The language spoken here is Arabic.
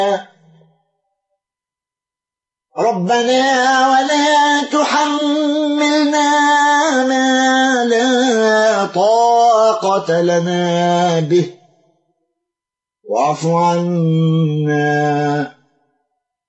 ربنا ولا تحملنا ما لا طاقة لنا به واعف عنا